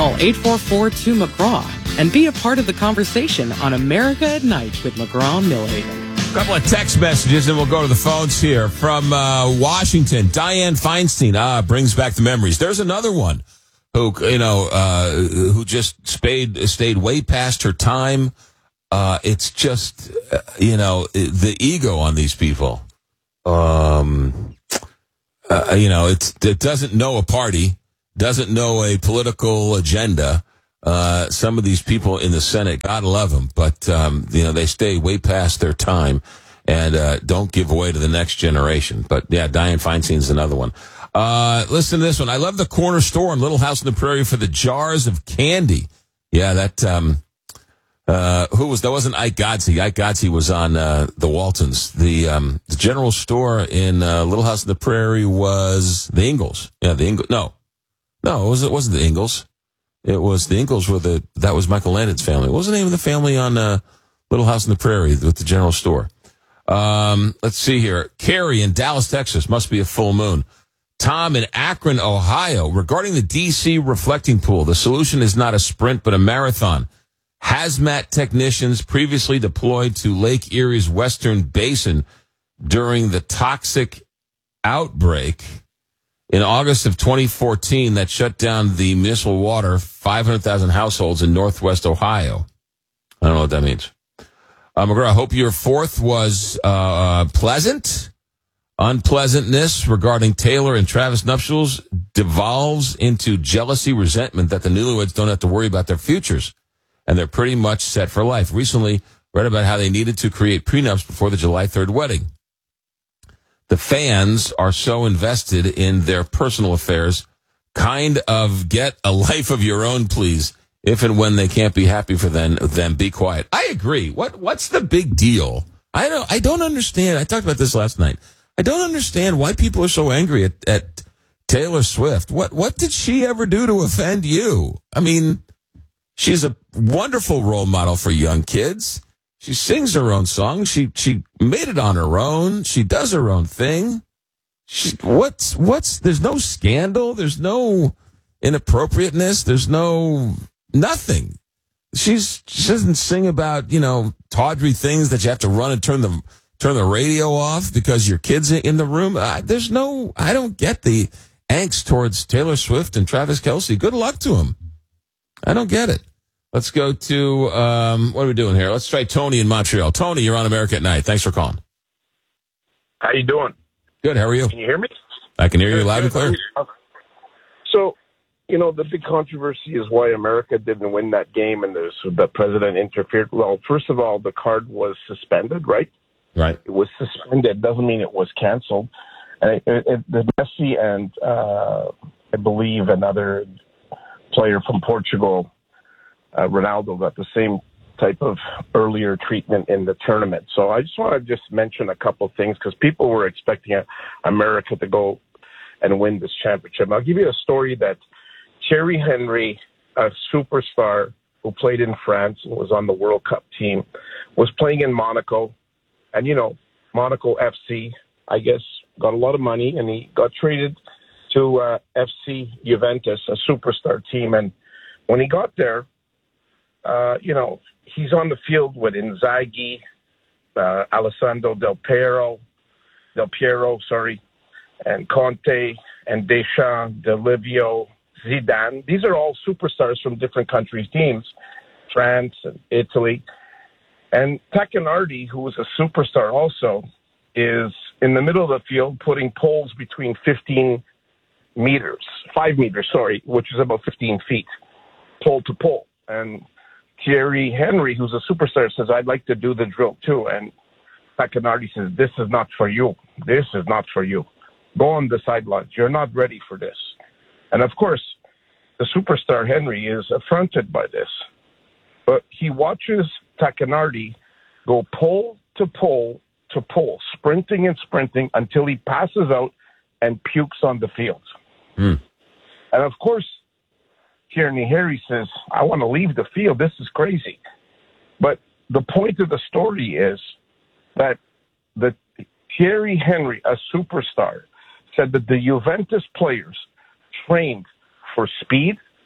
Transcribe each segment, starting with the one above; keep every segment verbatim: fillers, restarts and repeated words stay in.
Call eight four four, two, McGraw and be a part of the conversation on America at Night with McGraw Millhaven. A couple of text messages, and we'll go to the phones here. From uh, Washington, Diane Feinstein ah, brings back the memories. There's another one who, you know, uh, who just stayed, stayed way past her time. Uh, it's just, uh, you know, the ego on these people. Um, uh, you know, it's, it doesn't know a party, doesn't know a political agenda. Uh, some of these people in the Senate, God love them, but, um, you know, they stay way past their time and, uh, don't give away to the next generation. But yeah, Diane Feinstein's another one. Uh, listen to this one. I love the corner store in Little House on the Prairie for the jars of candy. Yeah, that, um, uh, who was, that wasn't Ike Godsey. Ike Godsey was on, uh, the Waltons. The, um, the general store in, uh, Little House on the Prairie was the Ingalls. Yeah, the Ingalls. No, no, it wasn't, it wasn't the Ingalls. It was the Ingalls were the, that was Michael Landon's family. What was the name of the family on, uh, Little House on the Prairie with the general store? Um, let's see here. Carrie in Dallas, Texas, must be a full moon. Tom in Akron, Ohio, regarding the D C reflecting pool, the solution is not a sprint, but a marathon. Hazmat technicians previously deployed to Lake Erie's Western Basin during the toxic outbreak in August of twenty fourteen that shut down the municipal water, five hundred thousand households in Northwest Ohio. I don't know what that means. Uh, McGraw, I hope your fourth was uh, pleasant. Unpleasantness regarding Taylor and Travis nuptials devolves into jealousy, resentment that the newlyweds don't have to worry about their futures, and they're pretty much set for life. Recently, read about how they needed to create prenups before the July third wedding. The fans are so invested in their personal affairs, kind of get a life of your own, please. If and when they can't be happy for them, then be quiet. I agree. What What's the big deal? I don't. I don't understand. I talked about this last night. I don't understand why people are so angry at, at Taylor Swift. What What did she ever do to offend you? I mean, she's a wonderful role model for young kids. She sings her own songs. She she made it on her own. She does her own thing. She, what's what's? There's no scandal. There's no inappropriateness. There's no nothing. She's she doesn't sing about, you know, tawdry things that you have to run and turn the turn the radio off because your kid's in the room. Uh, there's no. I don't get the angst towards Taylor Swift and Travis Kelce. Good luck to them. I don't get it. Let's go to, um, what are we doing here? Let's try Tony in Montreal. Tony, you're on America at Night. Thanks for calling. How you doing? Good. How are you? Can you hear me? I can hear you loud and clear. So, you know, the big controversy is why America didn't win that game and there's, the president interfered. Well, first of all, the card was suspended, right? Right. It was suspended. Doesn't mean it was canceled. And it, it, the Messi and, uh, I believe, another player from Portugal, Uh, Ronaldo, got the same type of earlier treatment in the tournament. So I just want to just mention a couple things because people were expecting America to go and win this championship. I'll give you a story that Thierry Henry, a superstar who played in France and was on the World Cup team, was playing in Monaco. And, you know, Monaco F C, I guess, got a lot of money, and he got traded to uh, F C Juventus, a superstar team. And when he got there, Uh, you know, he's on the field with Inzaghi, uh, Alessandro Del Piero, Del Piero, sorry, and Conte, and Deschamps, Delivio, Zidane. These are all superstars from different countries' teams, France and Italy. And Tacchinardi, who was a superstar also, is in the middle of the field putting poles between fifteen meters, five meters, sorry, which is about fifteen feet, pole to pole. And Thierry Henry, who's a superstar, says, I'd like to do the drill too. And Tacchinardi says, this is not for you. This is not for you. Go on the sidelines. You're not ready for this. And of course, the superstar Henry is affronted by this. But he watches Tacchinardi go pole to pole to pole, sprinting and sprinting until he passes out and pukes on the field. Mm. And of course, Thierry Henry says, I want to leave the field. This is crazy. But the point of the story is that the Thierry Henry, a superstar, said that the Juventus players trained for speed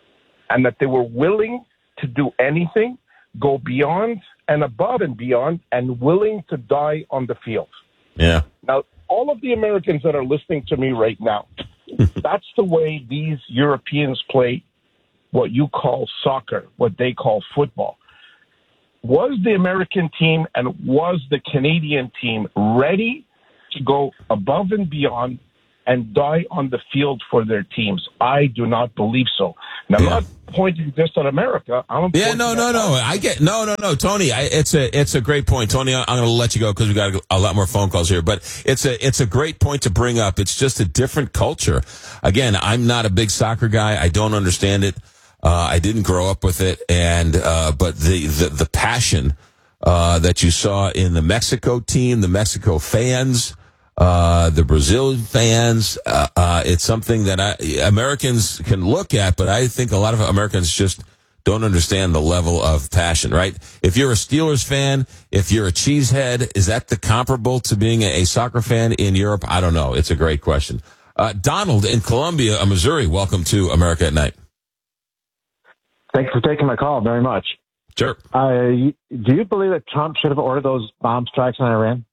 and that they were willing to do anything, go beyond and above and beyond, and willing to die on the field. Yeah. Now, all of the Americans that are listening to me right now, that's the way these Europeans play what you call soccer, what they call football. Was the American team and was the Canadian team ready to go above and beyond and die on the field for their teams? I do not believe so. Now, I'm Yeah. not pointing just at America. I'm Yeah, pointing no, at no, no. I get no, no, no, Tony. I, it's a, it's a great point, Tony. I'm going to let you go because we got a lot more phone calls here. But it's a, it's a great point to bring up. It's just a different culture. Again, I'm not a big soccer guy. I don't understand it. Uh, I didn't grow up with it, and uh, but the the, the passion uh, that you saw in the Mexico team, the Mexico fans. Uh, the Brazil fans, uh, uh, it's something that I, Americans can look at, but I think a lot of Americans just don't understand the level of passion, right? If you're a Steelers fan, if you're a cheesehead, is that the comparable to being a, a soccer fan in Europe? I don't know. It's a great question. Uh, Donald in Columbia, Missouri, welcome to America at Night. Thanks for taking my call very much. Sure. Uh, do you believe that Trump should have ordered those bomb strikes on Iran?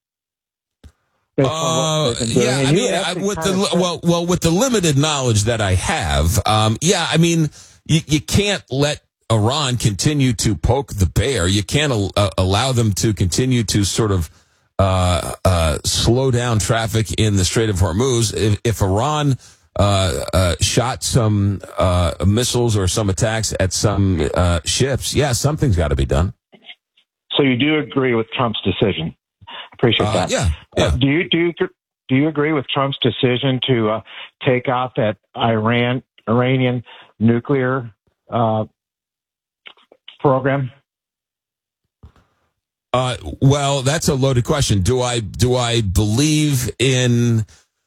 Uh, yeah, I mean, I, with the well, well, with the limited knowledge that I have, um, yeah, I mean, you, you can't let Iran continue to poke the bear. You can't uh, allow them to continue to sort of uh, uh, slow down traffic in the Strait of Hormuz. If, if Iran uh, uh, shot some uh, missiles or some attacks at some uh, ships, yeah, something's got to be done. So you do agree with Trump's decision? Appreciate Uh, that. yeah, yeah. Uh, do you do you, do you agree with Trump's decision to uh, take out that Iran Iranian nuclear uh, program? Uh, well, that's a loaded question. Do I do I believe in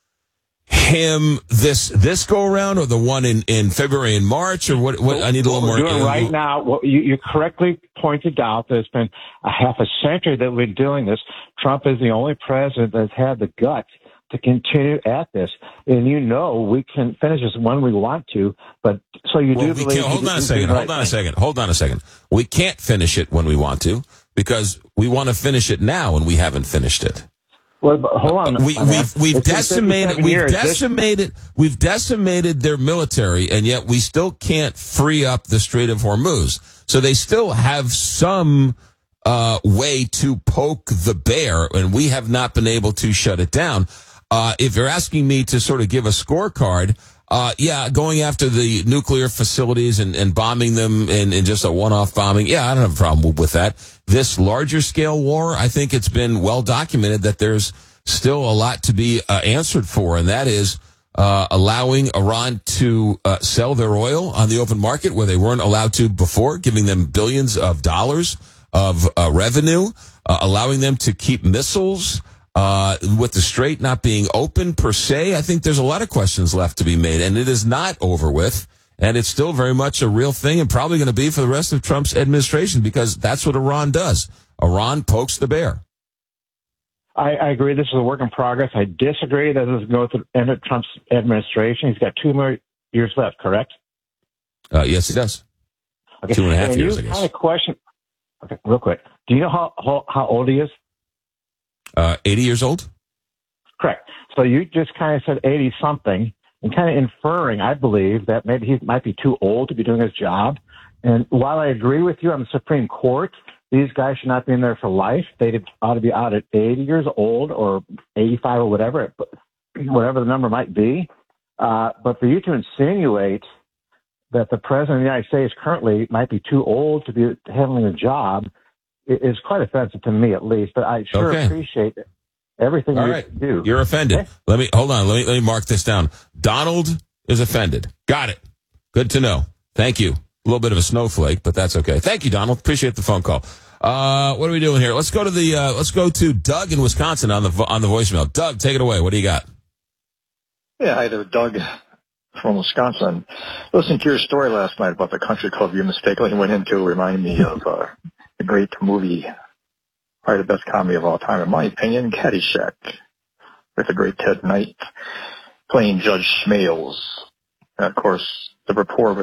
him this this go around, or the one in, in February and March, or what? What I need a little What more. we're doing right now, well, you, you correctly pointed out that it's been a half a century that we've been doing this. Trump is the only president that's had the guts to continue at this, and you know we can finish this when we want to. But so you Well, do we believe? can't, hold you on a do second. the Hold right on a thing. second. Hold on a second. We can't finish it when we want to because we want to finish it now, and we haven't finished it. Well, but hold on. We, I mean, we've we've it's been decimated fifty-seven we've years. This- decimated we've decimated their military, and yet we still can't free up the Strait of Hormuz. So they still have some uh, way to poke the bear, and we have not been able to shut it down. Uh, if you're asking me to sort of give a scorecard, uh, yeah, going after the nuclear facilities and, and bombing them in, in just a one-off bombing, yeah, I don't have a problem with that. This larger scale war, I think it's been well documented that there's still a lot to be uh, answered for, and that is uh, allowing Iran to uh, sell their oil on the open market where they weren't allowed to before, giving them billions of dollars of uh, revenue, uh, allowing them to keep missiles. Uh, with the Strait not being open per se, I think there's a lot of questions left to be made, and it is not over with, and it's still very much a real thing and probably going to be for the rest of Trump's administration because that's what Iran does. Iran pokes the bear. I, I agree. This is a work in progress. I disagree that this is going to the end of Trump's administration. He's got two more years left, correct? Uh, yes, he does. Okay. Two and a half and years, you I guess. Kind of question. Okay, real quick. Do you know how how, how old he is? Uh, eighty years old? Correct. So you just kind of said eighty something, and kind of inferring, I believe, that maybe he might be too old to be doing his job. And while I agree with you on the Supreme Court, these guys should not be in there for life. They ought to be out at eighty years old or eighty-five or whatever, whatever the number might be. Uh, but for you to insinuate that the president of the United States currently might be too old to be handling a job is quite offensive to me, at least. But I sure Okay. appreciate everything All you right. do. You're offended. Okay. Let me hold on. Let me let me mark this down. Donald is offended. Got it. Good to know. Thank you. A little bit of a snowflake, but that's okay. Thank you, Donald. Appreciate the phone call. Uh, what are we doing here? Let's go to the uh, let's go to Doug in Wisconsin on the vo- on the voicemail. Doug, take it away. What do you got? Yeah, hi there, Doug from Wisconsin. Listening to your story last night about the country club you mistakenly went into reminded me of uh, a great movie, probably the best comedy of all time, in my opinion, Caddyshack, with the great Ted Knight playing Judge Schmales. And, of course, the rapport with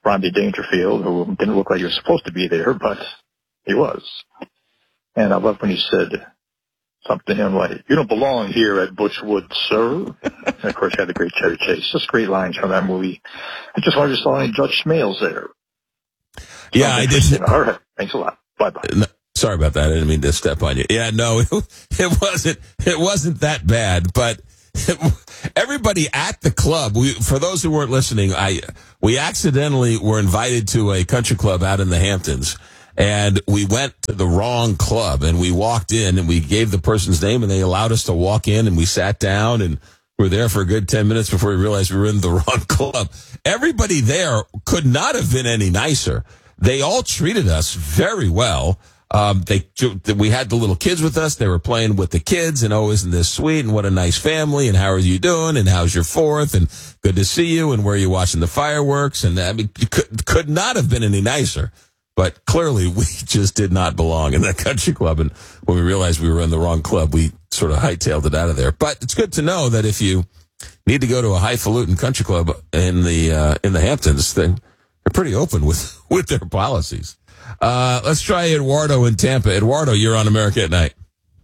Rodney Dangerfield, who didn't look like he was supposed to be there, but he was. And I love when he said something to him like, "You don't belong here at Butchwood, sir." And of course, he had the great Chevy Chase. Just great lines from that movie. I just wonder if you saw any Judge Smales there. Yeah, I did. All right. Thanks a lot. Bye-bye. No, sorry about that. I didn't mean to step on you. Yeah, no, it, it wasn't, it wasn't that bad, but it, everybody at the club, we, for those who weren't listening, I, we accidentally were invited to a country club out in the Hamptons. And we went to the wrong club, and we walked in, and we gave the person's name, and they allowed us to walk in, and we sat down, and we were there for a good ten minutes before we realized we were in the wrong club. Everybody there could not have been any nicer. They all treated us very well. Um, they, we had the little kids with us. They were playing with the kids, and oh, isn't this sweet, and what a nice family, and how are you doing, and how's your fourth, and good to see you, and where are you watching the fireworks, and I mean, you could, could not have been any nicer. But clearly, we just did not belong in that country club. And when we realized we were in the wrong club, we sort of hightailed it out of there. But it's good to know that if you need to go to a highfalutin country club in the uh, in the Hamptons, then they're pretty open with, with their policies. Uh, let's try Eduardo in Tampa. Eduardo, you're on America at Night.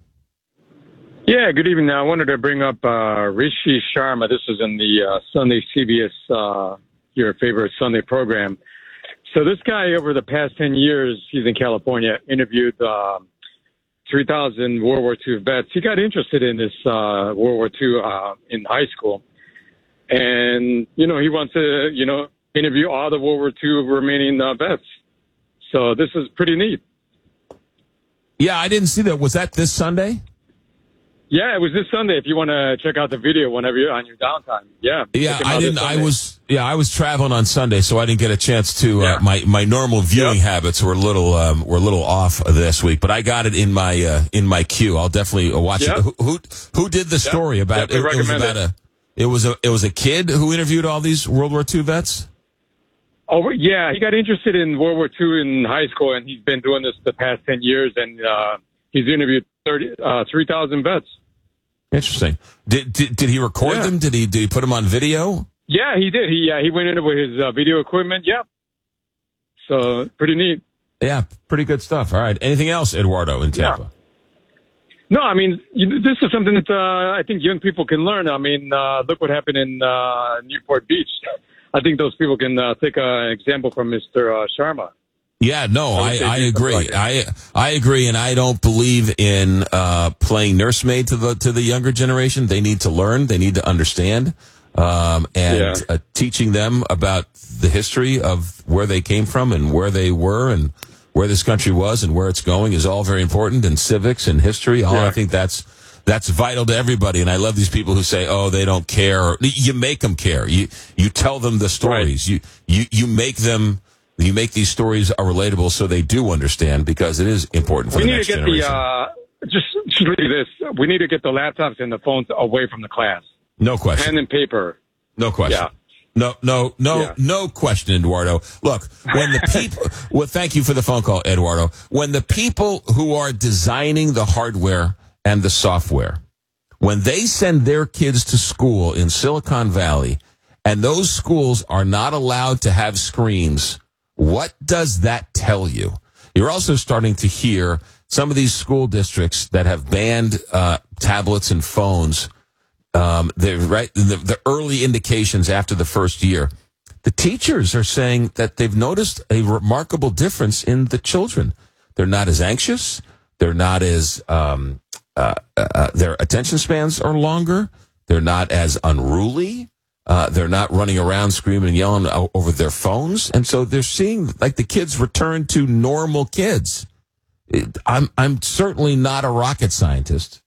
Yeah, good evening. I wanted to bring up uh, Rishi Sharma. This is in the uh, Sunday C B S, uh, your favorite Sunday program. So this guy, over the past ten years, he's in California, interviewed uh, three thousand World War Two vets. He got interested in this uh, World War Two uh, in high school. And, you know, he wants to, you know, interview all the World War Two remaining uh, vets. So this is pretty neat. Yeah, I didn't see that. Was that this Sunday? Yeah, it was this Sunday. If you want to check out the video whenever you're on your downtime. Yeah. Yeah, I didn't. I was. Yeah, I was traveling on Sunday, so I didn't get a chance to. Yeah. Uh, my my normal viewing yep. habits were a little um, were a little off this week, but I got it in my uh, in my queue. I'll definitely watch yep. it. Who, who who did the story yep. about? It, it was about it. a. It was a. It was a kid who interviewed all these World War Two vets. Oh yeah, he got interested in World War Two in high school, and he's been doing this the past ten years, and uh, he's interviewed thirty uh, three thousand vets. Interesting. Did, did did he record yeah. them? Did he did he put them on video? Yeah, he did. He uh, he went in with his uh, video equipment. Yeah. So pretty neat. Yeah, pretty good stuff. All right. Anything else, Eduardo in Tampa? Yeah. No, I mean you, this is something that uh, I think young people can learn. I mean, uh, look what happened in uh, Newport Beach. I think those people can uh, take an example from Mister Uh, Sharma. Yeah, no, I, I agree. Like I I agree, and I don't believe in uh, playing nursemaid to the to the younger generation. They need to learn. They need to understand, um, and Yeah. uh, teaching them about the history of where they came from and where they were and where this country was and where it's going is all very important. And civics and history, all Yeah. I think that's that's vital to everybody. And I love these people who say, "Oh, they don't care." You make them care. You you tell them the stories. Right. You you you make them. You make these stories are relatable so they do understand because it is important for we the need next to get generation. the uh, just just read this. We need to get the laptops and the phones away from the class. No question. Pen and paper. No question. Yeah. No, no, no, Yeah. no question, Eduardo. Look, when the people, well, thank you for the phone call, Eduardo. When the people who are designing the hardware and the software, when they send their kids to school in Silicon Valley and those schools are not allowed to have screens, what does that tell you? You're also starting to hear some of these school districts that have banned uh, tablets and phones. Um, they're right. The, the early indications after the first year, the teachers are saying that they've noticed a remarkable difference in the children. They're not as anxious. They're not as um, uh, uh, their attention spans are longer. They're not as unruly. Uh, they're not running around screaming and yelling over their phones. And so they're seeing like the kids return to normal kids. It, I'm, I'm certainly not a rocket scientist,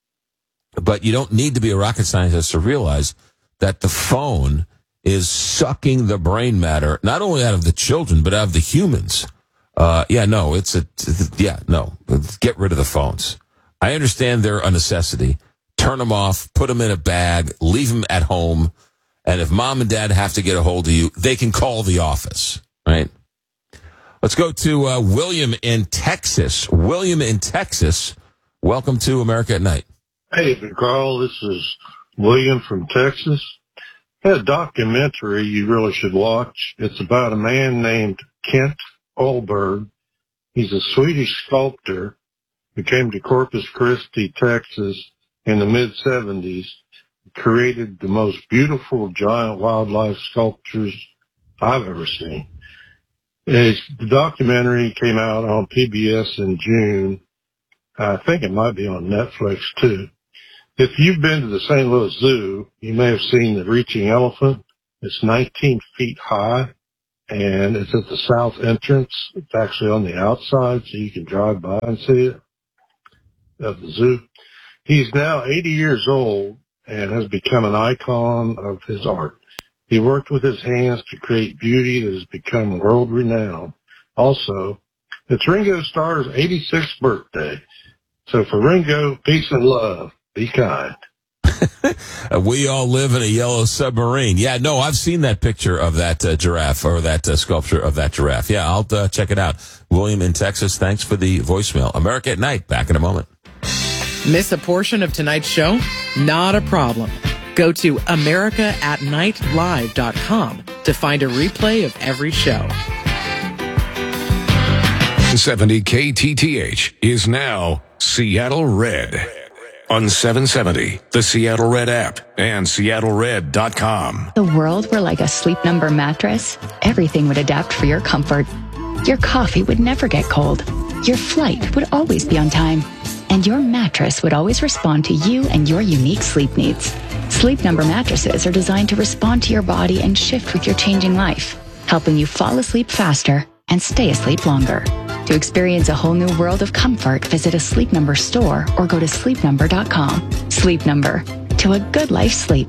but you don't need to be a rocket scientist to realize that the phone is sucking the brain matter, not only out of the children, but out of the humans. Uh, yeah, no, it's a, yeah, no, get rid of the phones. I understand they're a necessity. Turn them off, put them in a bag, leave them at home. And if mom and dad have to get a hold of you, they can call the office, right? Let's go to uh, William in Texas. William in Texas, welcome to America at Night. Hey, Carl, this is William from Texas. a documentary you really should watch. It's about a man named Kent Olberg. He's a Swedish sculptor who came to Corpus Christi, Texas in the mid seventies, created the most beautiful giant wildlife sculptures I've ever seen. His, the documentary came out on P B S in June. I think it might be on Netflix too. If you've been to the Saint Louis Zoo, you may have seen the Reaching Elephant. It's nineteen feet high, and it's at the south entrance. It's actually on the outside, so you can drive by and see it, of the zoo. He's now eighty years old and has become an icon of his art. He worked with his hands to create beauty that has become world-renowned. Also, it's Ringo Starr's eighty-sixth birthday. So for Ringo, peace and love. Be kind. We all live in a yellow submarine. Yeah, no, I've seen that picture of that uh, giraffe or that uh, sculpture of that giraffe. Yeah, I'll uh, check it out. William in Texas, thanks for the voicemail. America at Night, back in a moment. Miss a portion of tonight's show? Not a problem. Go to america at night live dot com to find a replay of every show. seventy K T T H is now Seattle Red. On seven seventy, the Seattle Red app, and seattle red dot com. The world were like a Sleep Number mattress. Everything would adapt for your comfort. Your coffee would never get cold. Your flight would always be on time. And your mattress would always respond to you and your unique sleep needs. Sleep Number mattresses are designed to respond to your body and shift with your changing life, helping you fall asleep faster and stay asleep longer. To experience a whole new world of comfort, visit a Sleep Number store or go to sleep number dot com. Sleep Number, to a good life sleep.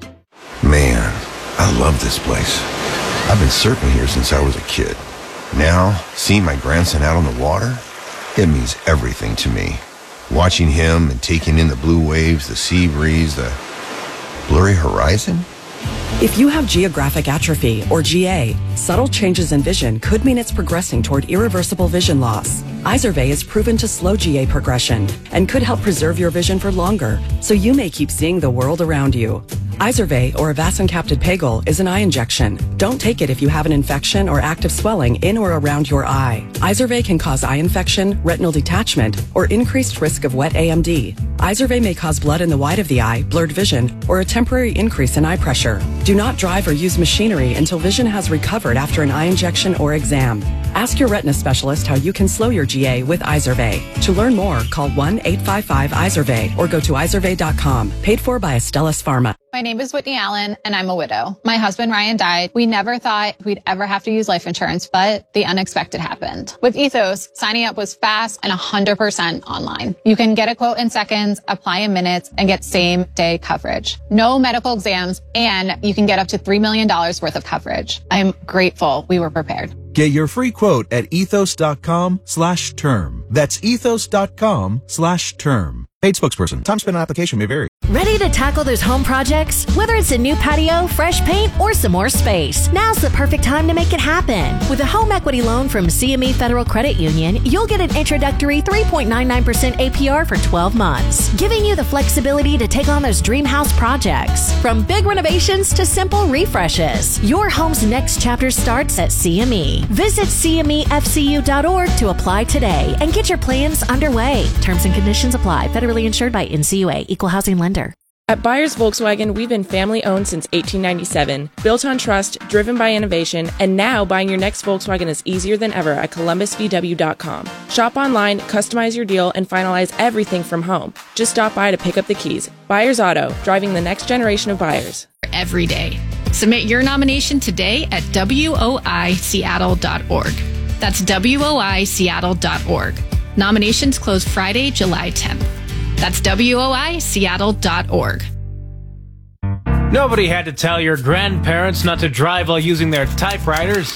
Man, I love this place. I've been surfing here since I was a kid. Now, seeing my grandson out on the water, it means everything to me. Watching him and taking in the blue waves, the sea breeze, the blurry horizon. If you have geographic atrophy, or G A, subtle changes in vision could mean it's progressing toward irreversible vision loss. Izervay is proven to slow G A progression and could help preserve your vision for longer, so you may keep seeing the world around you. Izervay, or avacincaptad pegol, is an eye injection. Don't take it if you have an infection or active swelling in or around your eye. Izervay can cause eye infection, retinal detachment, or increased risk of wet A M D. Izervay may cause blood in the white of the eye, blurred vision, or a temporary increase in eye pressure. Do not drive or use machinery until vision has recovered after an eye injection or exam. Ask your retina specialist how you can slow your G A with Izervay. To learn more, call one eight five five Izervay or go to izervay dot com. Paid for by Astellas Pharma. My name is Whitney Allen, and I'm a widow. My husband, Ryan, died. We never thought we'd ever have to use life insurance, but the unexpected happened. With Ethos, signing up was fast and one hundred percent online. You can get a quote in seconds, apply in minutes, and get same-day coverage. No medical exams, and you can get up to three million dollars worth of coverage. I'm grateful we were prepared. Get your free quote at ethos dot com slash term. That's ethos dot com slash term. Paid spokesperson. Time spent on application may vary. Ready to tackle those home projects? Whether it's a new patio, fresh paint, or some more space, now's the perfect time to make it happen. With a home equity loan from C M E Federal Credit Union, you'll get an introductory three point nine nine percent A P R for twelve months, giving you the flexibility to take on those dream house projects. From big renovations to simple refreshes, your home's next chapter starts at C M E. Visit C M E F C U dot org to apply today and get your plans underway. Terms and conditions apply. Federally insured by N C U A. Equal housing lender. At Byers Volkswagen, we've been family-owned since eighteen ninety-seven, built on trust, driven by innovation, and now buying your next Volkswagen is easier than ever at columbus v w dot com. Shop online, customize your deal, and finalize everything from home. Just stop by to pick up the keys. Byers Auto, driving the next generation of buyers. Every day. Submit your nomination today at w o i seattle dot org. That's w o i seattle dot org. Nominations close Friday, July tenth. That's w o i seattle dot org. Nobody had to tell your grandparents not to drive while using their typewriters.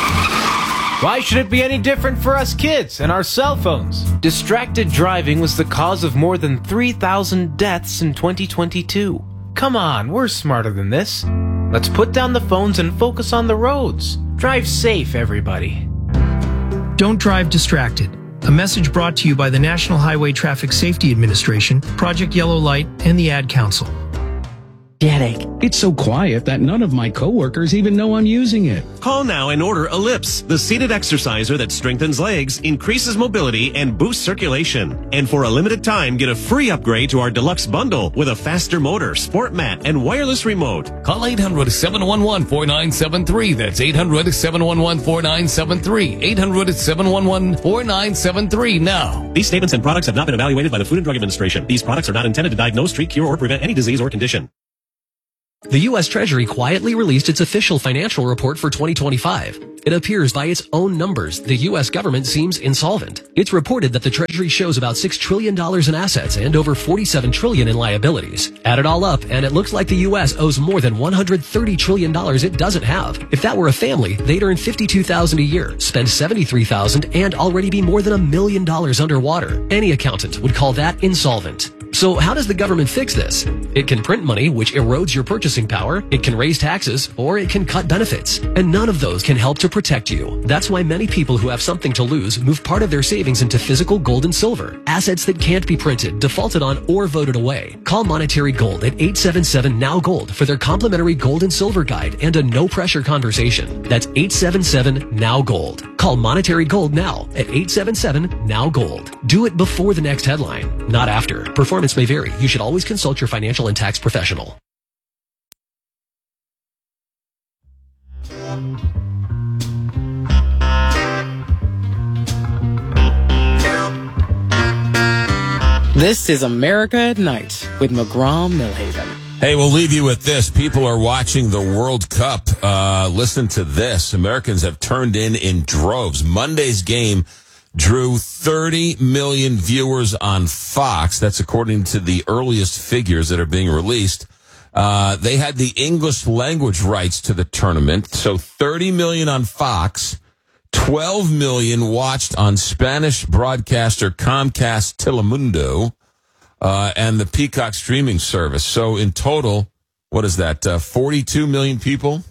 Why should it be any different for us kids and our cell phones? Distracted driving was the cause of more than three thousand deaths in twenty twenty-two. Come on, we're smarter than this. Let's put down the phones and focus on the roads. Drive safe, everybody. Don't drive distracted. A message brought to you by the National Highway Traffic Safety Administration, Project Yellow Light, and the Ad Council. Headache. It's so quiet that none of my coworkers even know I'm using it. Call now and order Ellipse, the seated exerciser that strengthens legs, increases mobility, and boosts circulation. And for a limited time, get a free upgrade to our deluxe bundle with a faster motor, sport mat, and wireless remote. Call eight hundred, seven one one, four nine seven three. That's eight hundred, seven one one, four nine seven three. eight hundred, seven one one, four nine seven three now. These statements and products have not been evaluated by the Food and Drug Administration. These products are not intended to diagnose, treat, cure, or prevent any disease or condition. The U S Treasury quietly released its official financial report for twenty twenty-five. It appears by its own numbers, the U S government seems insolvent. It's reported that the Treasury shows about six trillion dollars in assets and over forty-seven trillion dollars in liabilities. Add it all up, and it looks like the U S owes more than one hundred thirty trillion dollars it doesn't have. If that were a family, they'd earn fifty-two thousand dollars a year, spend seventy-three thousand dollars, and already be more than a million dollars underwater. Any accountant would call that insolvent. So how does the government fix this? It can print money, which erodes your purchasing power, it can raise taxes, or it can cut benefits. And none of those can help to protect you. That's why many people who have something to lose move part of their savings into physical gold and silver, assets that can't be printed, defaulted on, or voted away. Call Monetary Gold at eight seven seven, N O W Gold for their complimentary gold and silver guide and a no-pressure conversation. That's eight seven seven, N O W Gold. Call Monetary Gold now at eight seven seven, N O W Gold. Do it before the next headline, not after. Performance may vary. You should always consult your financial and tax professional. This is America at Night with McGraw-Millhaven. Hey, we'll leave you with this. People are watching the World Cup. Uh, listen to this. Americans have turned in in droves. Monday's game drew thirty million viewers on Fox. That's according to the earliest figures that are being released. Uh, they had the English language rights to the tournament. So thirty million on Fox, twelve million watched on Spanish broadcaster Comcast Telemundo, uh, and the Peacock streaming service. So in total, what is that? Uh, forty-two million people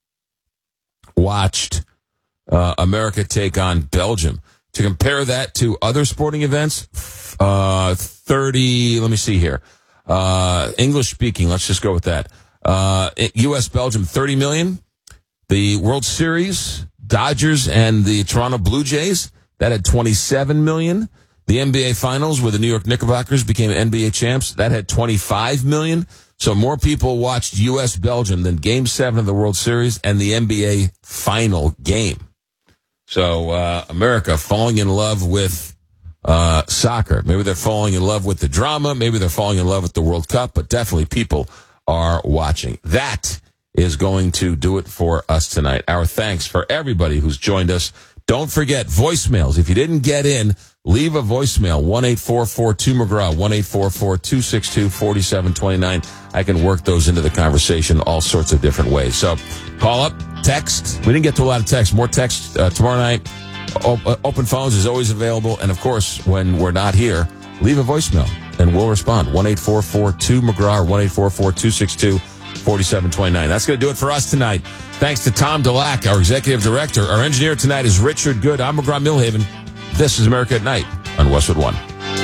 watched uh, America take on Belgium. To compare that to other sporting events, uh, thirty, let me see here. Uh, English speaking, let's just go with that. Uh, U S Belgium, thirty million. The World Series, Dodgers and the Toronto Blue Jays, that had twenty-seven million. The N B A Finals, where the New York Knickerbockers became N B A champs, that had twenty-five million. So more people watched U S Belgium than Game seven of the World Series and the N B A final game. So, uh, America falling in love with, uh, soccer. Maybe they're falling in love with the drama. Maybe they're falling in love with the World Cup, but definitely people are watching. That is going to do it for us tonight. Our thanks for everybody who's joined us. Don't forget voicemails. If you didn't get in, leave a voicemail. one eight four four two McGraw, one eight four four two six two four seven two nine. I can work those into the conversation all sorts of different ways. So call up, text. We didn't get to a lot of text. More text uh, tomorrow night. O- open phones is always available. And, of course, when we're not here, leave a voicemail, and we'll respond. one eight four four two McGraw or one eight four four two six two four seven two nine. That's going to do it for us tonight. Thanks to Tom Delac, our executive director. Our engineer tonight is Richard Good. I'm McGraw-Millhaven. This is America at Night on Westwood One.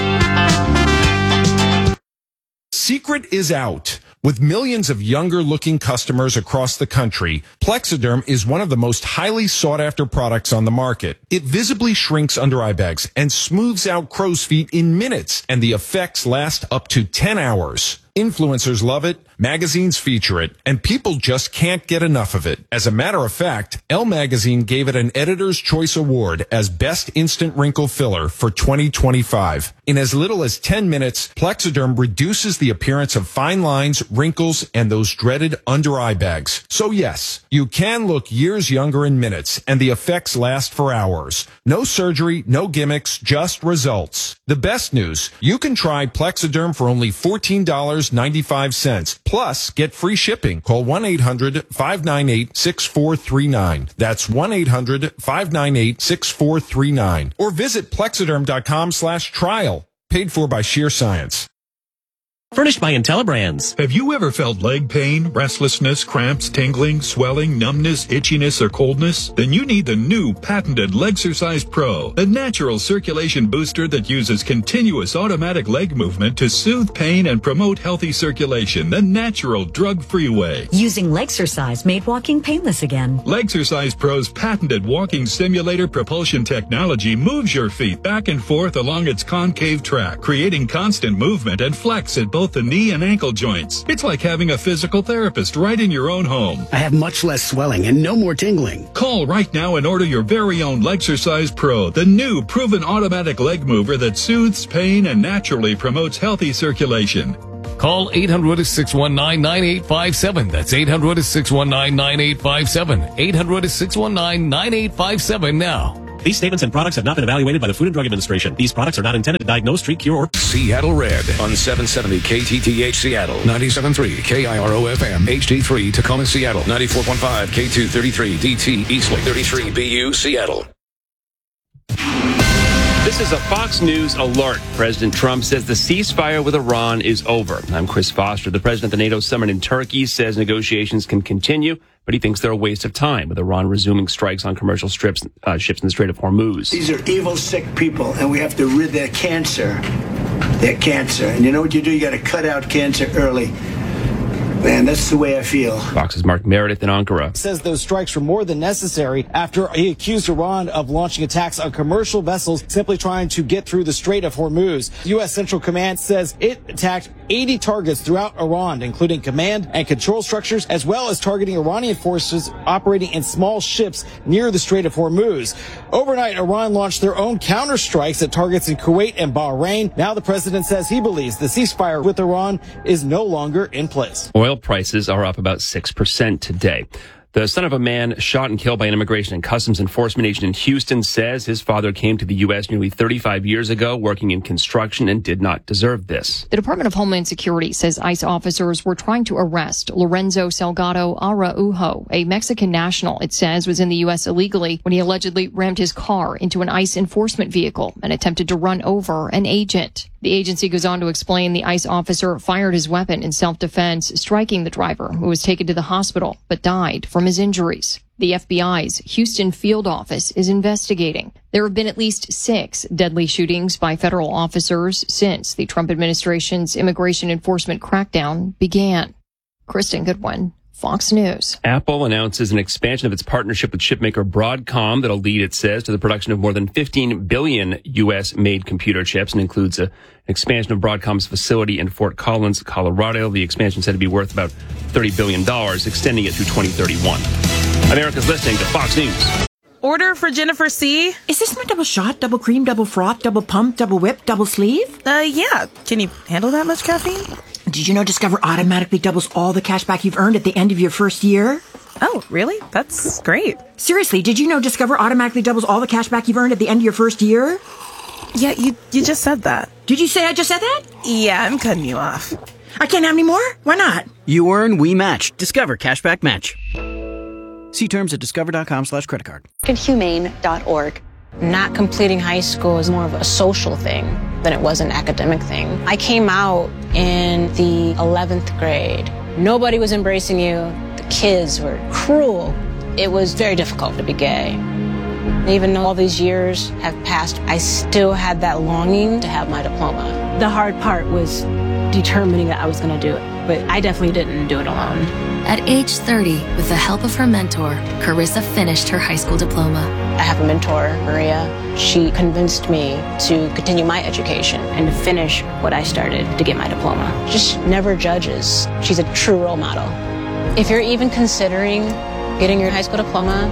Secret is out. With millions of younger-looking customers across the country, Plexiderm is one of the most highly sought-after products on the market. It visibly shrinks under-eye bags and smooths out crow's feet in minutes, and the effects last up to ten hours. Influencers love it, magazines feature it, and people just can't get enough of it. As a matter of fact, Elle Magazine gave it an Editor's Choice Award as Best Instant Wrinkle Filler for twenty twenty-five. In as little as ten minutes, Plexiderm reduces the appearance of fine lines, wrinkles, and those dreaded under-eye bags. So yes, you can look years younger in minutes, and the effects last for hours. No surgery, no gimmicks, just results. The best news, you can try Plexiderm for only fourteen dollars and ninety-five cents. Plus, get free shipping. Call one eight hundred five nine eight six four three nine. That's one eight hundred five nine eight six four three nine. Or visit plexiderm dot com slash trial. Paid for by Sheer Science. Furnished by IntelliBrands. Have you ever felt leg pain, restlessness, cramps, tingling, swelling, numbness, itchiness, or coldness? Then you need the new patented Legsercise Pro, a natural circulation booster that uses continuous automatic leg movement to soothe pain and promote healthy circulation the natural, drug-free way. Using Legsercise made walking painless again. Legsercise Pro's patented walking simulator propulsion technology moves your feet back and forth along its concave track, creating constant movement and flex at both the knee and ankle joints. It's like having a physical therapist right in your own home. I have much less swelling and no more tingling. Call right now and order your very own Legsercise Pro, the new proven automatic leg mover that soothes pain and naturally promotes healthy circulation. Call eight hundred, six one nine, nine eight five seven. That's eight hundred, six one nine, nine eight five seven. eight hundred, six one nine, nine eight five seven now. These statements and products have not been evaluated by the Food and Drug Administration. These products are not intended to diagnose, treat, cure, or... Seattle Red on seven seventy K T T H Seattle, ninety-seven point three K I R O F M, H D three Tacoma, Seattle, ninety-four point five K two thirty-three D T Eastlake, thirty-three B U, Seattle. This is a Fox News alert. President Trump says the ceasefire with Iran is over. I'm Chris Foster. The president of the NATO summit in Turkey says negotiations can continue, but he thinks they're a waste of time, with Iran resuming strikes on commercial strips, uh, ships in the Strait of Hormuz. These are evil, sick people, and we have to rid their cancer. Their cancer. And you know what you do? You got to cut out cancer early. Man, that's the way I feel. Fox's Mark Meredith in Ankara says those strikes were more than necessary after he accused Iran of launching attacks on commercial vessels simply trying to get through the Strait of Hormuz. U S Central Command says it attacked eighty targets throughout Iran, including command and control structures, as well as targeting Iranian forces operating in small ships near the Strait of Hormuz. Overnight, Iran launched their own counterstrikes at targets in Kuwait and Bahrain. Now the president says he believes the ceasefire with Iran is no longer in place. Oil prices are up about six percent today. The son of a man shot and killed by an immigration and customs enforcement agent in Houston says his father came to the U S nearly thirty-five years ago working in construction and did not deserve this. The Department of Homeland Security says ICE officers were trying to arrest Lorenzo Salgado Araujo, a Mexican national it says was in the U S illegally when he allegedly rammed his car into an ICE enforcement vehicle and attempted to run over an agent. The agency goes on to explain the ICE officer fired his weapon in self-defense, striking the driver, who was taken to the hospital but died from his injuries. The F B I's Houston field office is investigating. There have been at least six deadly shootings by federal officers since the Trump administration's immigration enforcement crackdown began. Kristen Goodwin, Fox News. Apple announces an expansion of its partnership with chipmaker Broadcom that'll lead, it says, to the production of more than fifteen billion U S-made computer chips and includes a, an expansion of Broadcom's facility in Fort Collins, Colorado. The expansion said to be worth about thirty billion dollars, extending it through twenty thirty-one. America's listening to Fox News. Order for Jennifer C. Is this my double shot, double cream, double froth, double pump, double whip, double sleeve? Uh, yeah. Can you handle that much caffeine? Did you know Discover automatically doubles all the cash back you've earned at the end of your first year? Oh, really? That's great. Seriously, did you know Discover automatically doubles all the cash back you've earned at the end of your first year? Yeah, you you just said that. Did you say I just said that? Yeah, I'm cutting you off. I can't have any more? Why not? You earn, we match. Discover Cashback Match. See terms at discover.com slash credit card. humane dot org. Not completing high school is more of a social thing than it was an academic thing. I came out in the eleventh grade. Nobody was embracing you. The kids were cruel. It was very difficult to be gay. Even though all these years have passed, I still had that longing to have my diploma. The hard part was determining that I was going to do it, but I definitely didn't do it alone. At age thirty, with the help of her mentor, Carissa finished her high school diploma. I have a mentor, Maria. She convinced me to continue my education and to finish what I started to get my diploma. Just never judges. She's a true role model. If you're even considering getting your high school diploma,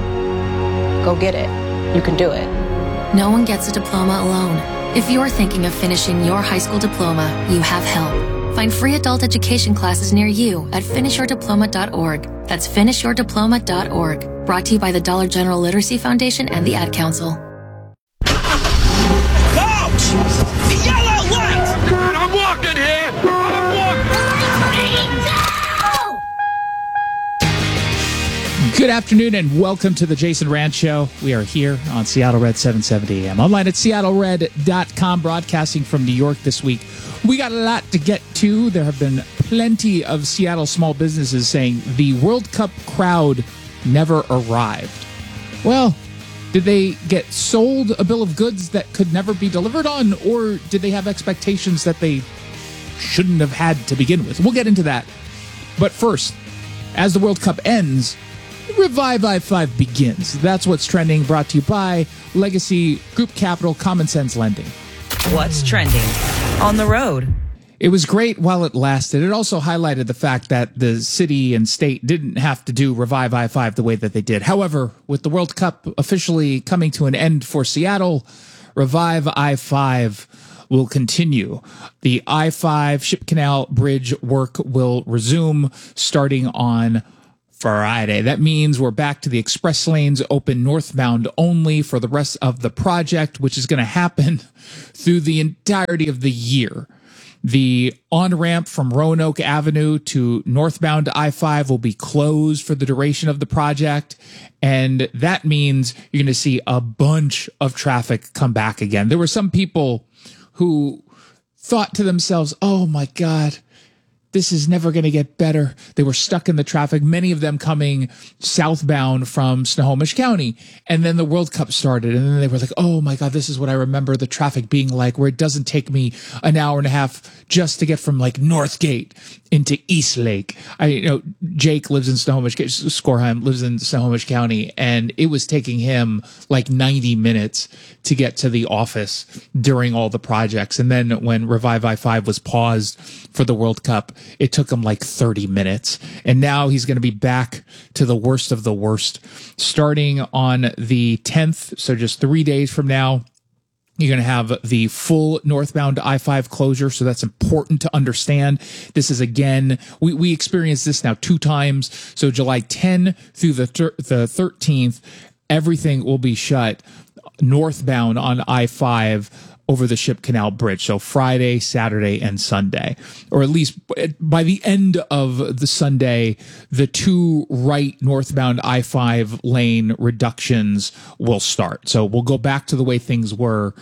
go get it. You can do it. No one gets a diploma alone. If you're thinking of finishing your high school diploma, you have help. Find free adult education classes near you at finish your diploma dot org. That's finish your diploma dot org. Brought to you by the Dollar General Literacy Foundation and the Ad Council. Out! The yellow light! God, I'm walking here! I'm walking! Good afternoon and welcome to the Jason Rand Show. We are here on Seattle Red seven seventy A M. Online at seattle red dot com, broadcasting from New York this week. We got a lot to get to. There have been plenty of Seattle small businesses saying the World Cup crowd never arrived. Well, did they get sold a bill of goods that could never be delivered on, or did they have expectations that they shouldn't have had to begin with? We'll get into that. But first, as the World Cup ends, Revive I five begins. That's what's trending, brought to you by Legacy, Group Capital, Common Sense Lending. What's trending on the road? It was great while it lasted. It also highlighted the fact that the city and state didn't have to do Revive I five the way that they did. However, with the World Cup officially coming to an end for Seattle, Revive I five will continue. The I five Ship Canal Bridge work will resume starting on Friday. That means we're back to the express lanes open northbound only for the rest of the project, which is going to happen through the entirety of the year. The on-ramp from Roanoke Avenue to northbound I five will be closed for the duration of the project, and that means you're going to see a bunch of traffic come back again. There were some people who thought to themselves, oh my God, this is never going to get better. They were stuck in the traffic, many of them coming southbound from Snohomish County. And then the World Cup started. And then they were like, oh my God, this is what I remember the traffic being like, where it doesn't take me an hour and a half just to get from like Northgate into Eastlake. I you know Jake lives in Snohomish, Skorheim lives in Snohomish County, and it was taking him like ninety minutes to get to the office during all the projects. And then when Revive I five was paused for the World Cup, it took him like thirty minutes. And now he's going to be back to the worst of the worst starting on the tenth. So just three days from now, you're going to have the full northbound I five closure, so that's important to understand. This is, again, we, we experienced this now two times. So July tenth through the thir- the thirteenth, everything will be shut northbound on I five over the Ship Canal Bridge. So Friday, Saturday, and Sunday. Or at least by the end of the Sunday, the two right northbound I five lane reductions will start. So we'll go back to the way things were.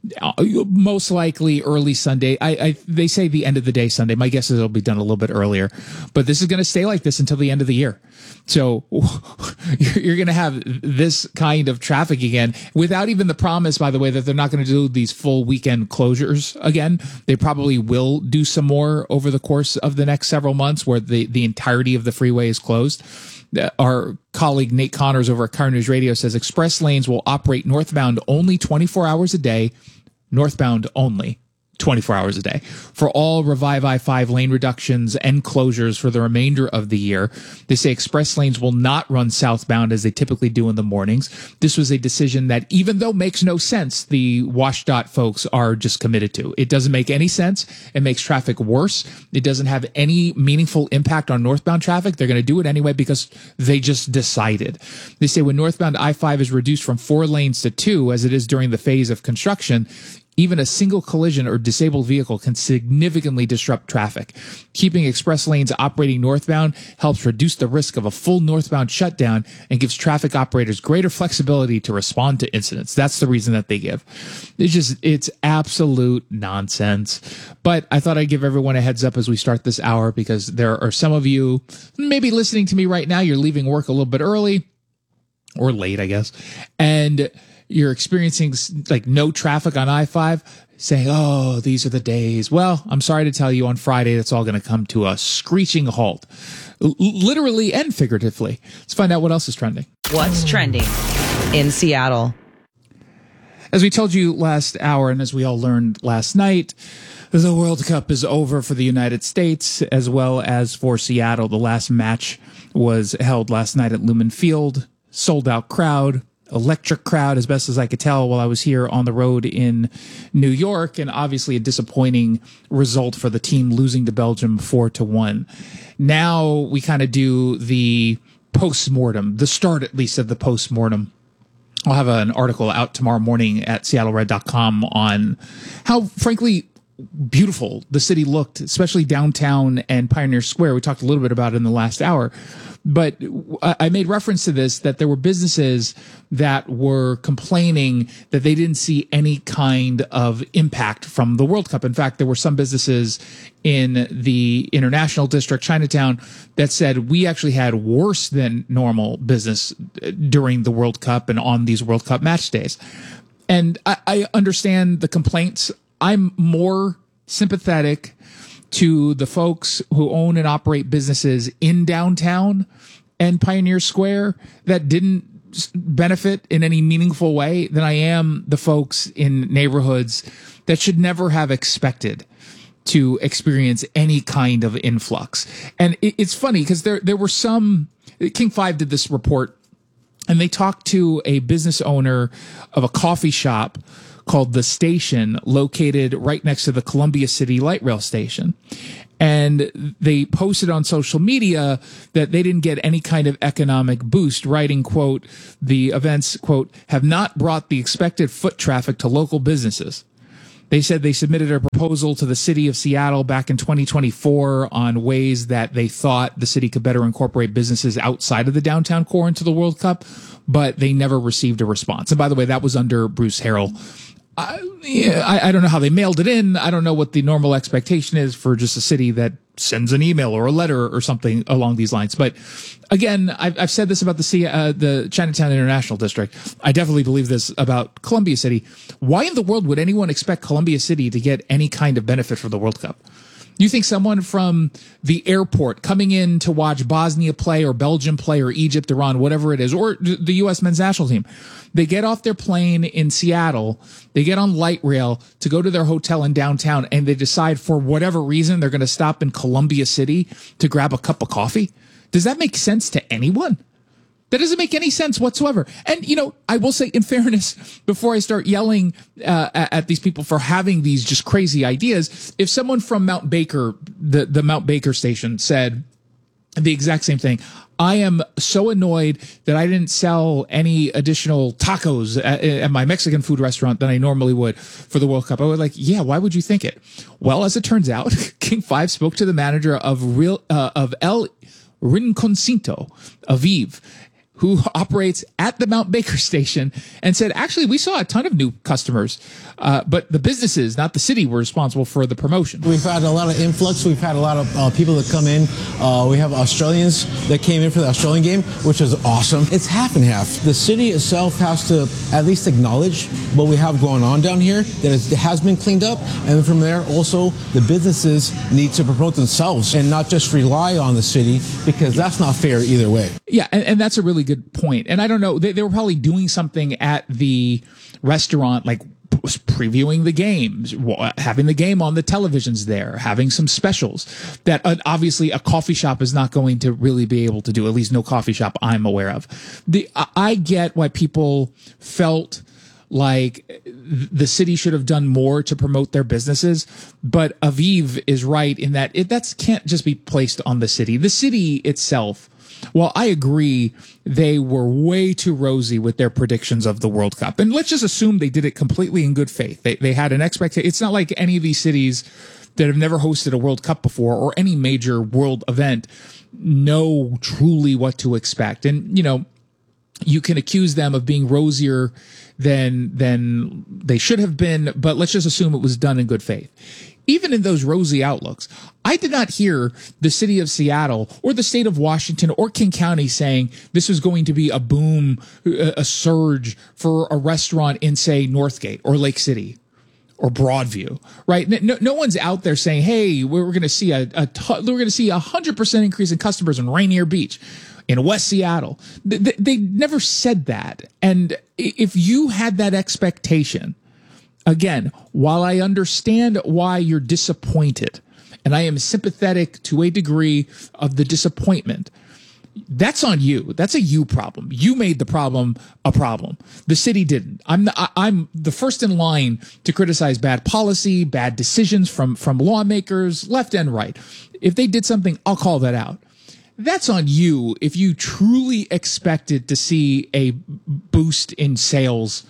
Most likely early Sunday. I, I they say the end of the day Sunday. My guess is it'll be done a little bit earlier. But this is going to stay like this until the end of the year. So you're, you're going to have this kind of traffic again without even the promise, by the way, that they're not going to do these full weekend closures again. They probably will do some more over the course of the next several months where the, the entirety of the freeway is closed. Our colleague Nate Connors over at Car News Radio says express lanes will operate northbound only twenty-four hours a day, northbound only twenty-four hours a day. For all Revive I five lane reductions and closures for the remainder of the year, they say express lanes will not run southbound as they typically do in the mornings. This was a decision that, even though makes no sense, the WashDOT folks are just committed to. It doesn't make any sense. It makes traffic worse. It doesn't have any meaningful impact on northbound traffic. They're going to do it anyway because they just decided. They say when northbound I five is reduced from four lanes to two, as it is during the phase of construction, even a single collision or disabled vehicle can significantly disrupt traffic. Keeping express lanes operating northbound helps reduce the risk of a full northbound shutdown and gives traffic operators greater flexibility to respond to incidents. That's the reason that they give. It's just, it's absolute nonsense. But I thought I'd give everyone a heads up as we start this hour, because there are some of you maybe listening to me right now. You're leaving work a little bit early or late, I guess. And you're experiencing like no traffic on I five, saying, oh, these are the days. Well, I'm sorry to tell you, on Friday, that's all going to come to a screeching halt, L- literally and figuratively. Let's find out what else is trending. What's trending in Seattle? As we told you last hour, and as we all learned last night, the World Cup is over for the United States as well as for Seattle. The last match was held last night at Lumen Field, sold out crowd. Electric crowd, as best as I could tell while I was here on the road in New York, and obviously a disappointing result for the team, losing to Belgium four to one. Now we kind of do the post-mortem, the start at least of the post-mortem. I'll have an article out tomorrow morning at seattle red dot com on how, frankly, beautiful the city looked, especially downtown and Pioneer Square. We talked a little bit about it in the last hour. But I made reference to this, that there were businesses that were complaining that they didn't see any kind of impact from the World Cup. In fact, there were some businesses in the International District, Chinatown, that said we actually had worse than normal business during the World Cup and on these World Cup match days. And I, I understand the complaints. I'm more sympathetic to the folks who own and operate businesses in downtown and Pioneer Square that didn't benefit in any meaningful way than I am the folks in neighborhoods that should never have expected to experience any kind of influx. And it, it's funny because there, there were some, King five did this report, and they talked to a business owner of a coffee shop called The Station, located right next to the Columbia City Light Rail Station. And they posted on social media that they didn't get any kind of economic boost, writing, quote, the events, quote, have not brought the expected foot traffic to local businesses. They said they submitted a proposal to the city of Seattle back in twenty twenty-four on ways that they thought the city could better incorporate businesses outside of the downtown core into the World Cup, but they never received a response. And by the way, that was under Bruce Harrell. I, yeah, I, I don't know how they mailed it in. I don't know what the normal expectation is for just a city that sends an email or a letter or something along these lines. But again, I've, I've said this about the C, uh, the Chinatown International District. I definitely believe this about Columbia City. Why in the world would anyone expect Columbia City to get any kind of benefit from the World Cup? You think someone from the airport coming in to watch Bosnia play or Belgium play or Egypt, Iran, whatever it is, or the U S men's national team, they get off their plane in Seattle, they get on light rail to go to their hotel in downtown, and they decide for whatever reason they're going to stop in Columbia City to grab a cup of coffee? Does that make sense to anyone? That doesn't make any sense whatsoever. And, you know, I will say, in fairness, before I start yelling uh, at these people for having these just crazy ideas, if someone from Mount Baker, the, the Mount Baker station, said the exact same thing, I am so annoyed that I didn't sell any additional tacos at, at my Mexican food restaurant than I normally would for the World Cup, I would like, yeah, why would you think it? Well, as it turns out, King five spoke to the manager of real uh, of El Rinconcito, Aviv, who operates at the Mount Baker station, and said, actually, we saw a ton of new customers, uh, but the businesses, not the city, were responsible for the promotion. We've had a lot of influx. We've had a lot of uh, people that come in. Uh, we have Australians that came in for the Australian game, which is awesome. It's half and half. The city itself has to at least acknowledge what we have going on down here, that it has been cleaned up. And from there, also, the businesses need to promote themselves and not just rely on the city, because that's not fair either way. Yeah, and, and that's a really good point. And I don't know, they, they were probably doing something at the restaurant, like previewing the games, having the game on the televisions there, having some specials that uh, obviously a coffee shop is not going to really be able to do, at least no coffee shop I'm aware of. The I get why people felt like the city should have done more to promote their businesses, but Aviv is right in that it that's can't just be placed on the city. The city itself, well, I agree, they were way too rosy with their predictions of the World Cup. And let's just assume they did it completely in good faith. They they had an expectation. It's not like any of these cities that have never hosted a World Cup before or any major world event know truly what to expect. And, you know, you can accuse them of being rosier than than they should have been, but let's just assume it was done in good faith. Even in those rosy outlooks, I did not hear the city of Seattle or the state of Washington or King County saying this was going to be a boom, a surge for a restaurant in, say, Northgate or Lake City or Broadview, right? No, no one's out there saying, hey, we're going to see a, a t- we're going to see a hundred percent increase in customers in Rainier Beach, in West Seattle. They, they, they never said that. And if you had that expectation, again, while I understand why you're disappointed, and I am sympathetic to a degree of the disappointment, that's on you. That's a you problem. You made the problem a problem. The city didn't. I'm the, I'm the first in line to criticize bad policy, bad decisions from, from lawmakers, left and right. If they did something, I'll call that out. That's on you if you truly expected to see a boost in sales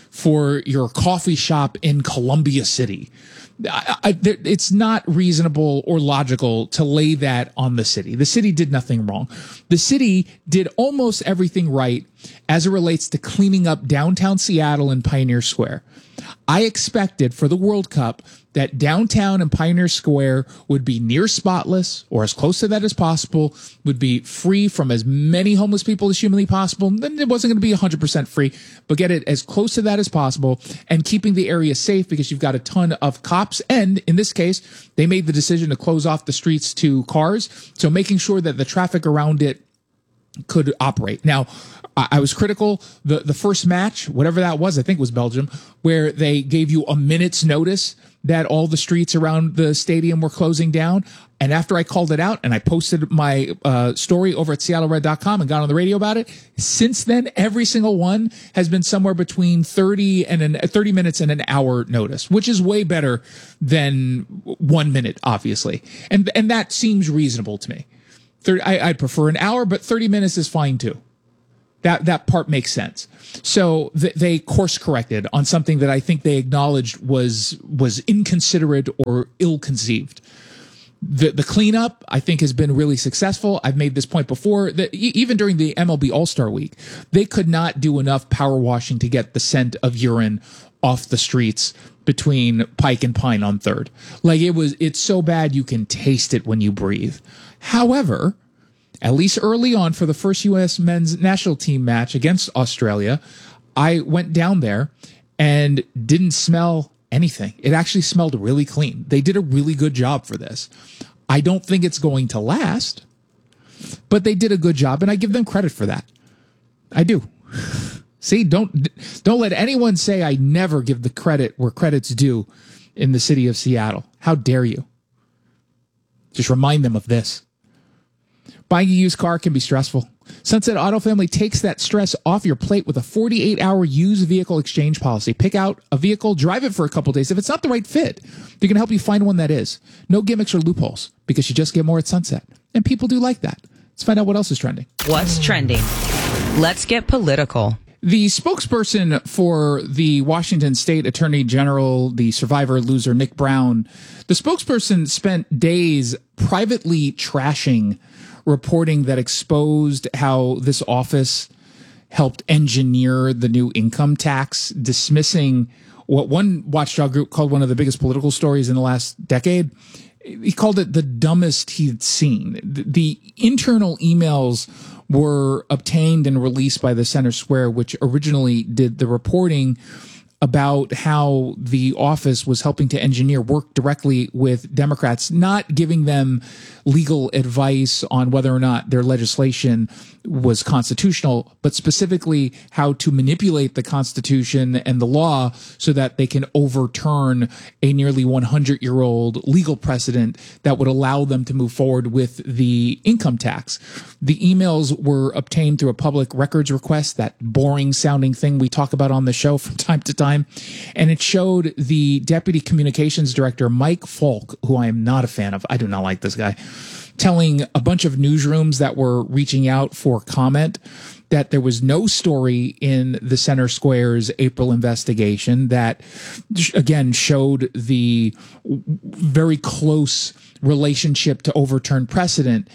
for your coffee shop in Columbia City. I, I, it's not reasonable or logical to lay that on the city. The city did nothing wrong. The city did almost everything right as it relates to cleaning up downtown Seattle and Pioneer Square. I expected for the World Cup that downtown and Pioneer Square would be near spotless or as close to that as possible, would be free from as many homeless people as humanly possible. Then it wasn't going to be one hundred percent free, but get it as close to that as possible and keeping the area safe because you've got a ton of cops. And in this case, they made the decision to close off the streets to cars. So making sure that the traffic around it could operate. Now, I was critical. The the first match, whatever that was, I think it was Belgium, where they gave you a minute's notice that all the streets around the stadium were closing down. And after I called it out and I posted my uh, story over at Seattle Red dot com and got on the radio about it, since then, every single one has been somewhere between thirty and an, thirty minutes and an hour notice, which is way better than one minute, obviously. And, and that seems reasonable to me. thirty, I, I'd prefer an hour, but thirty minutes is fine too. That that part makes sense. So th- they course corrected on something that I think they acknowledged was was inconsiderate or ill-conceived. The the cleanup, I think, has been really successful. I've made this point before that e- even during the M L B All-Star Week, they could not do enough power washing to get the scent of urine off the streets between Pike and Pine on Third. Like it was, it's so bad you can taste it when you breathe. However, at least early on for the first U S men's national team match against Australia, I went down there and didn't smell anything. It actually smelled really clean. They did a really good job for this. I don't think it's going to last, but they did a good job, and I give them credit for that. I do. See, don't don't let anyone say I never give the credit where credit's due in the city of Seattle. How dare you? Just remind them of this. Buying a used car can be stressful. Sunset Auto Family takes that stress off your plate with a forty-eight hour used vehicle exchange policy. Pick out a vehicle, drive it for a couple days. If it's not the right fit, they can help you find one that is. No gimmicks or loopholes, because you just get more at Sunset. And people do like that. Let's find out what else is trending. What's trending? Let's get political. The spokesperson for the Washington State Attorney General, the survivor loser Nick Brown, the spokesperson spent days privately trashing reporting that exposed how this office helped engineer the new income tax, dismissing what one watchdog group called one of the biggest political stories in the last decade. He called it the dumbest he'd seen. The internal emails were obtained and released by the Center Square, which originally did the reporting about how the office was helping to engineer work directly with Democrats, not giving them legal advice on whether or not their legislation was constitutional, but specifically how to manipulate the Constitution and the law so that they can overturn a nearly one hundred year old legal precedent that would allow them to move forward with the income tax. The emails were obtained through a public records request, that boring sounding thing we talk about on the show from time to time. And it showed the deputy communications director, Mike Falk, who I am not a fan of. I do not like this guy, telling a bunch of newsrooms that were reaching out for comment that there was no story in the Center Square's April investigation that, again, showed the very close relationship to overturn precedent.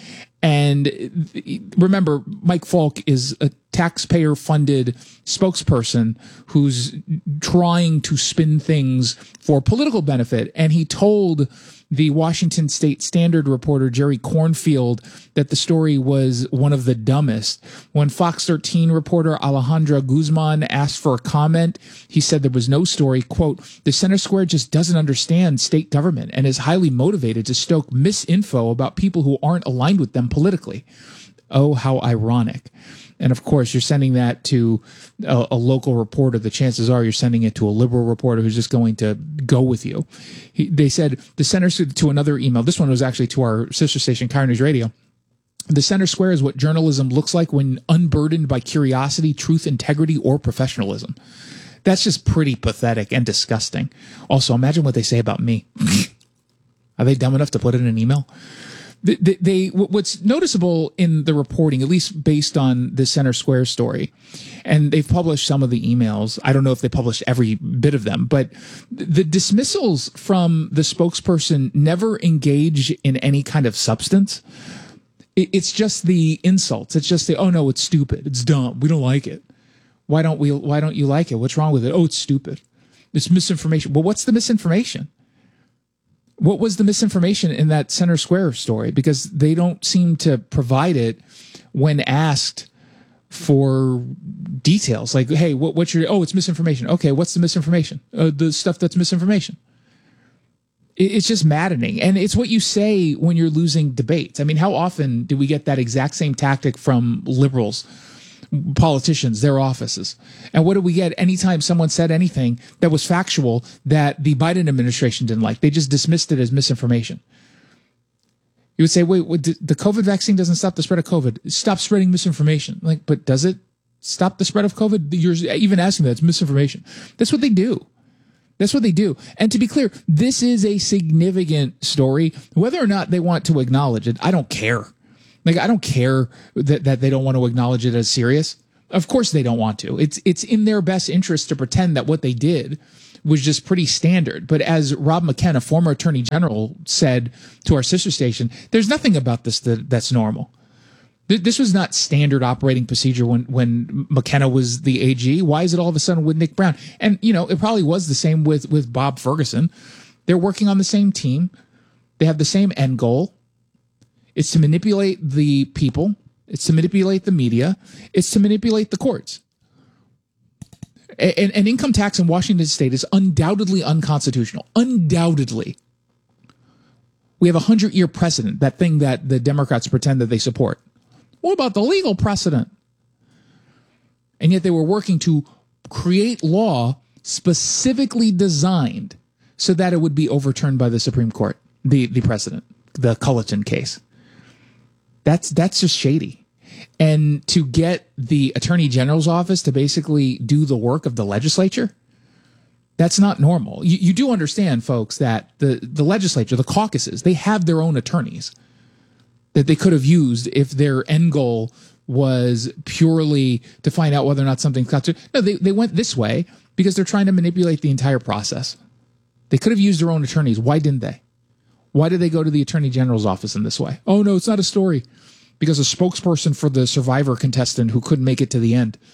And remember, Mike Falk is a taxpayer-funded spokesperson who's trying to spin things for political benefit. And he told the Washington State Standard reporter, Jerry Cornfield, that the story was one of the dumbest. When Fox thirteen reporter Alejandra Guzman asked for a comment, he said there was no story. Quote, "The Center Square just doesn't understand state government and is highly motivated to stoke misinfo about people who aren't aligned with them politically." Oh, how ironic. And of course, you're sending that to a, a local reporter. The chances are you're sending it to a liberal reporter who's just going to go with you. He, they said the Center, to another email, this one was actually to our sister station, Kyle News Radio. The Center Square is what journalism looks like when unburdened by curiosity, truth, integrity, or professionalism. That's just pretty pathetic and disgusting. Also, imagine what they say about me. Are they dumb enough to put it in an email? They, they, they what's noticeable in the reporting, at least based on the Center Square story, and they've published some of the emails. I don't know if they published every bit of them, but the dismissals from the spokesperson never engage in any kind of substance. It, it's just the insults. It's just the, oh no, it's stupid. It's dumb. We don't like it. Why don't we, why don't you like it? What's wrong with it? Oh, it's stupid. It's misinformation. Well, what's the misinformation? What was the misinformation in that Center Square story? Because they don't seem to provide it when asked for details. Like, hey, what, what's your, oh, it's misinformation. Okay, what's the misinformation? Uh, the stuff that's misinformation. It, it's just maddening. And it's what you say when you're losing debates. I mean, how often do we get that exact same tactic from liberals, politicians, their offices? And what do we get anytime someone said anything that was factual that the Biden administration didn't like? They just dismissed it as misinformation. You would say, wait, what, the COVID vaccine doesn't stop the spread of COVID. Stop spreading misinformation. Like, but does it stop the spread of COVID? You're even asking that. It's misinformation. That's what they do. That's what they do. And to be clear, this is a significant story. Whether or not they want to acknowledge it, I don't care. Like, I don't care that, that they don't want to acknowledge it as serious. Of course they don't want to. It's it's in their best interest to pretend that what they did was just pretty standard. But as Rob McKenna, former attorney general, said to our sister station, there's nothing about this that, that's normal. This was not standard operating procedure when, when McKenna was the A G. Why is it all of a sudden with Nick Brown? And, you know, it probably was the same with, with Bob Ferguson. They're working on the same team. They have the same end goal. It's to manipulate the people. It's to manipulate the media. It's to manipulate the courts. An, an income tax in Washington state is undoubtedly unconstitutional. Undoubtedly. We have a hundred-year precedent, that thing that the Democrats pretend that they support. What about the legal precedent? And yet they were working to create law specifically designed so that it would be overturned by the Supreme Court, the, the precedent, the Culleton case. That's that's just shady. And to get the Attorney General's office to basically do the work of the legislature, that's not normal. You, you do understand, folks, that the, the legislature, the caucuses, they have their own attorneys that they could have used if their end goal was purely to find out whether or not something's constitutional. No, they, they went this way because they're trying to manipulate the entire process. They could have used their own attorneys. Why didn't they? Why did they go to the Attorney General's office in this way? Oh, no, it's not a story. Because a spokesperson for the Survivor contestant who couldn't make it to the end,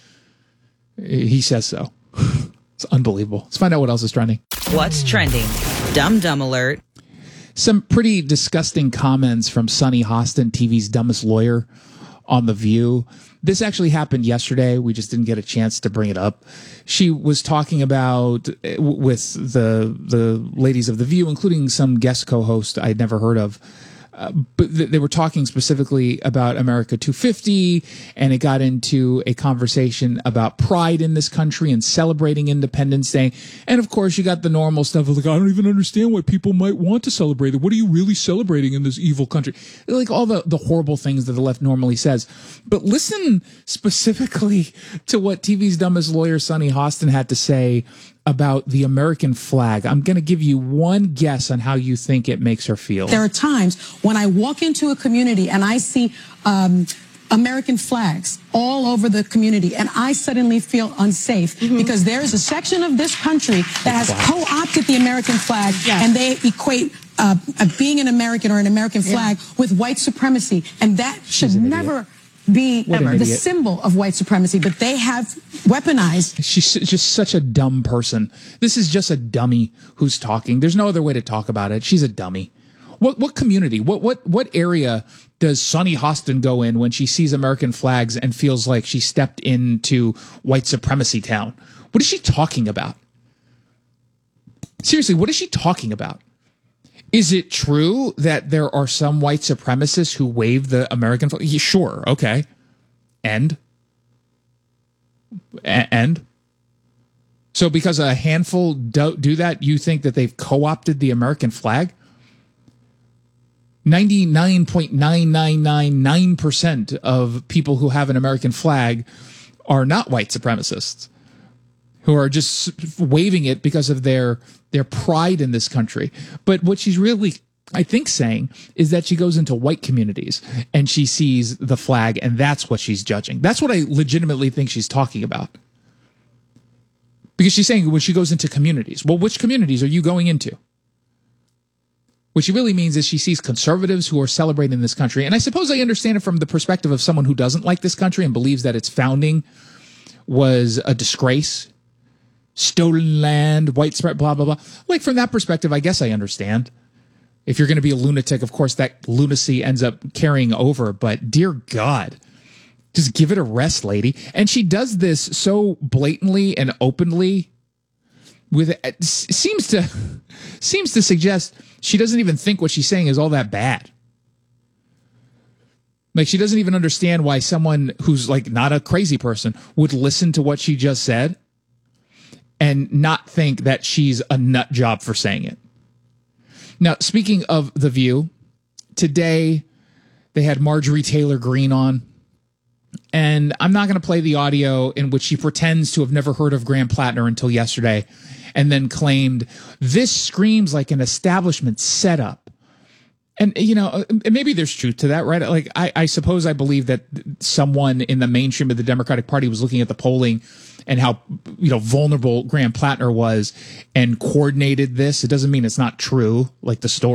he says so. It's unbelievable. Let's find out what else is trending. What's trending? Dumb Dumb Alert. Some pretty disgusting comments from Sunny Hostin, T V's dumbest lawyer, on The View. This actually happened yesterday. We just didn't get a chance to bring it up. She was talking about, with the the ladies of The View, including some guest co-host I'd never heard of, uh, but th- they were talking specifically about America two fifty, and it got into a conversation about pride in this country and celebrating Independence Day. And of course, you got the normal stuff of like, I don't even understand why people might want to celebrate it. What are you really celebrating in this evil country? Like all the, the horrible things that the left normally says. But listen specifically to what T V's dumbest lawyer, Sunny Hostin, had to say about the American flag. I'm going to give you one guess on how you think it makes her feel. There are times when I walk into a community and I see um, American flags all over the community, and I suddenly feel unsafe mm-hmm. because there is a section of this country that has co-opted the American flag, yeah. and they equate uh, being an American or an American flag yeah. with white supremacy, and that should never be ever the symbol of white supremacy, but they have weaponized. She's just such a dumb person. This is just a dummy who's talking. There's no other way to talk about it. She's a dummy. What what community, what what what area does Sunny Hostin go in when she sees American flags and feels like she stepped into white supremacy town? What is she talking about? Seriously, what is she talking about? Is it true that there are some white supremacists who wave the American flag? Yeah, sure, okay. And? A- and? So because a handful do, do that, you think that they've co-opted the American flag? ninety-nine point nine nine nine nine percent of people who have an American flag are not white supremacists, who are just waving it because of their their pride in this country. But what she's really I think saying is that she goes into white communities and she sees the flag and that's what she's judging. That's what I legitimately think she's talking about. Because she's saying when she goes into communities, well, which communities are you going into? What she really means is she sees conservatives who are celebrating this country. And I suppose I understand it from the perspective of someone who doesn't like this country and believes that its founding was a disgrace, stolen land, white spread, blah, blah, blah. Like from that perspective, I guess I understand. If you're going to be a lunatic, of course, that lunacy ends up carrying over. But dear God, just give it a rest, lady. And she does this so blatantly and openly. With it seems to seems to suggest she doesn't even think what she's saying is all that bad. Like she doesn't even understand why someone who's like not a crazy person would listen to what she just said and not think that she's a nut job for saying it. Now, speaking of The View, today they had Marjorie Taylor Greene on, and I'm not going to play the audio in which she pretends to have never heard of Graham Plattner until yesterday, and then claimed this screams like an establishment setup. And, you know, maybe there's truth to that, right? Like, I, I suppose I believe that someone in the mainstream of the Democratic Party was looking at the polling and how, you know, vulnerable Graham Plattner was and coordinated this. It doesn't mean it's not true, like the story.